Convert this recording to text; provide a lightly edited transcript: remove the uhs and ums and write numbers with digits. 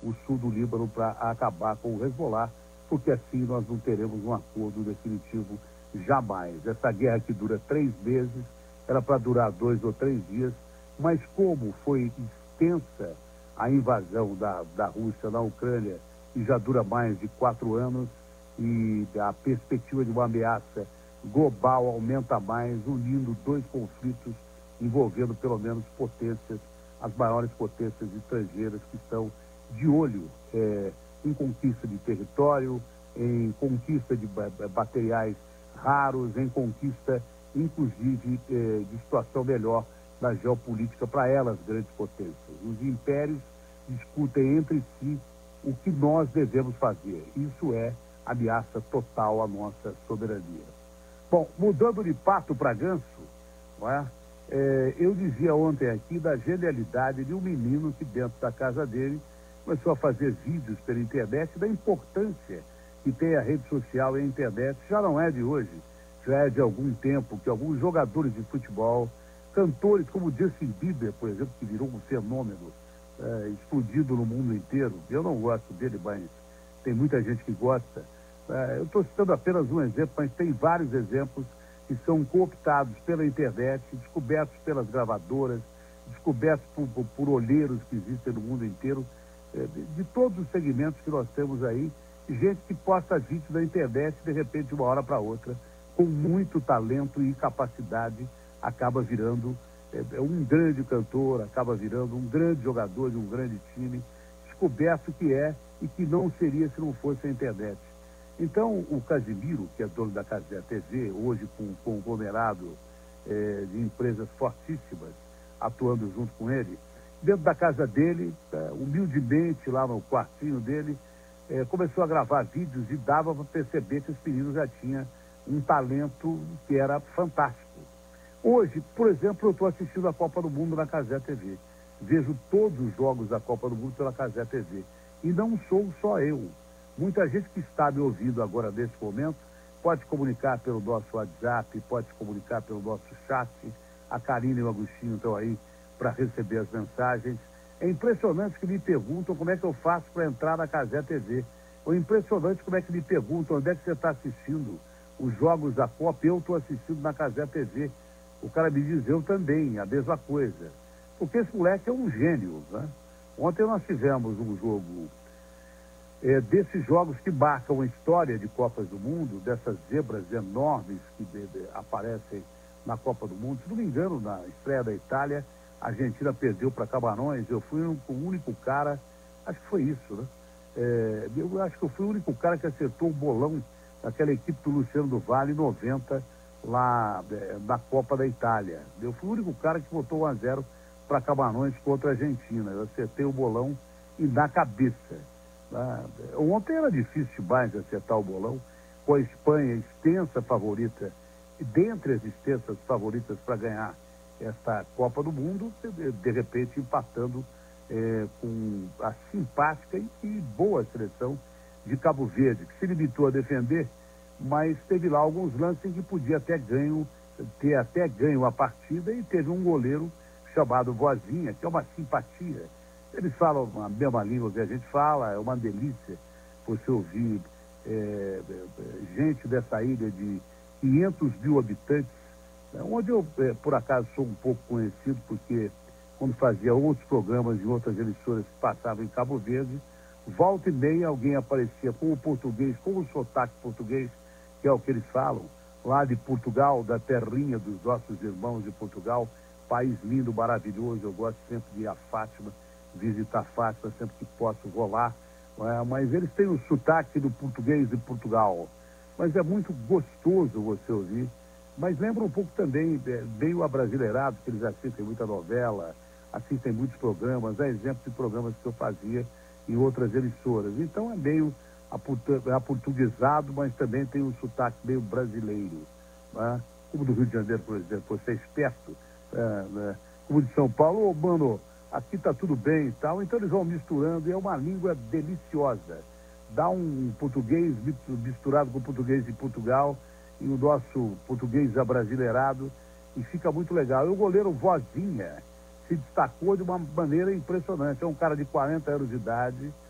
o sul do Líbano para acabar com o Hezbollah, porque assim nós não teremos um acordo definitivo jamais. Essa guerra que dura 3 meses, era para durar 2 ou 3 dias, mas como foi extensa a invasão da Rússia na Ucrânia, e já dura mais de 4 anos, e a perspectiva de uma ameaça global aumenta mais, unindo 2 conflitos envolvendo pelo menos potências, as maiores potências estrangeiras que estão de olho em conquista de território, em conquista de materiais raros, em conquista, inclusive, de situação melhor na geopolítica para elas, grandes potências. Os impérios discutem entre si o que nós devemos fazer. Isso é ameaça total à nossa soberania. Bom, mudando de pato para ganso, não é? Eu dizia ontem aqui da genialidade de um menino que dentro da casa dele começou a fazer vídeos pela internet, da importância que tem a rede social e a internet. Já não é de hoje, já é de algum tempo que alguns jogadores de futebol, cantores como Justin Bieber, por exemplo, que virou um fenômeno explodido no mundo inteiro. Eu não gosto dele, mas tem muita gente que gosta. Eu estou citando apenas um exemplo, mas tem vários exemplos que são cooptados pela internet, descobertos pelas gravadoras, descobertos por olheiros que existem no mundo inteiro, de todos os segmentos que nós temos aí, gente que posta vídeos na internet, de repente, de uma hora para outra, com muito talento e capacidade, acaba virando um grande cantor, acaba virando um grande jogador de um grande time, descoberto que é e que não seria se não fosse a internet. Então, o Casimiro, que é dono da Casé TV, hoje com um conglomerado de empresas fortíssimas, atuando junto com ele, dentro da casa dele, humildemente, lá no quartinho dele, começou a gravar vídeos e dava para perceber que os meninos já tinham um talento que era fantástico. Hoje, por exemplo, eu estou assistindo a Copa do Mundo na Casé TV. Vejo todos os jogos da Copa do Mundo pela Casé TV. E não sou só eu. Muita gente que está me ouvindo agora nesse momento pode comunicar pelo nosso WhatsApp, pode se comunicar pelo nosso chat. A Karina e o Agostinho estão aí para receber as mensagens. É impressionante que me perguntam como é que eu faço para entrar na Casé TV. É impressionante como é que me perguntam onde é que você está assistindo os jogos da Copa. Eu estou assistindo na Casé TV. O cara me diz, eu também, a mesma coisa. Porque esse moleque é um gênio, né? Ontem nós tivemos um jogo desses jogos que marcam a história de Copas do Mundo, dessas zebras enormes que aparecem na Copa do Mundo. Se não me engano, na estreia da Itália, a Argentina perdeu para Camarões. Eu fui o único cara, acho que foi isso, né? Eu acho que eu fui o único cara que acertou o bolão daquela equipe do Luciano do Vale em 90, lá na Copa da Itália. Eu fui o único cara que botou 1-0 para Camarões contra a Argentina. Eu acertei o bolão e na cabeça. Ontem era difícil demais acertar o bolão, com a Espanha extensa favorita, e dentre as extensas favoritas para ganhar esta Copa do Mundo, de repente empatando com a simpática e boa seleção de Cabo Verde, que se limitou a defender, mas teve lá alguns lances em que podia ter até ganho a partida, e teve um goleiro chamado Vozinha, que é uma simpatia. Eles falam a mesma língua que a gente fala, é uma delícia você ouvir gente dessa ilha de 500 mil habitantes, onde eu, por acaso, sou um pouco conhecido, porque quando fazia outros programas em outras emissoras que passavam em Cabo Verde, volta e meia alguém aparecia com o português, com o sotaque português, que é o que eles falam, lá de Portugal, da terrinha dos nossos irmãos de Portugal, país lindo, maravilhoso. Eu gosto sempre de ir a Fátima, visitar Fátima, sempre que posso vou lá, mas eles têm o sotaque do português de Portugal, mas é muito gostoso você ouvir, mas lembra um pouco também, bem o abrasileirado, que eles assistem muita novela, assistem muitos programas, é exemplo de programas que eu fazia em outras emissoras. Então é meio aportuguesado, mas também tem um sotaque meio brasileiro, né? Como do Rio de Janeiro, por exemplo, você é esperto, né? Como de São Paulo, mano, aqui tá tudo bem e tal, então eles vão misturando, e é uma língua deliciosa. Dá um português misturado com o português de Portugal e o nosso português abrasileirado, e fica muito legal. E o goleiro Vozinha se destacou de uma maneira impressionante. É um cara de 40 anos de idade,